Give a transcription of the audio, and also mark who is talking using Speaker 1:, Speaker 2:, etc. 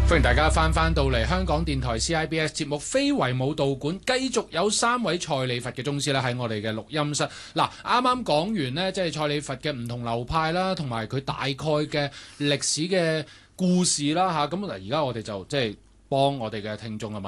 Speaker 1: 歡迎大家翻到嚟香港電台 CIBS 節目非遺舞蹈館，繼續有3位蔡李佛嘅宗師咧喺我哋嘅錄音室。嗱，啱啱講完呢，即係蔡李佛嘅唔同流派啦，同埋佢大概嘅歷史嘅故事啦嚇。咁嗱，而家我哋就即係幫我哋嘅聽眾啊問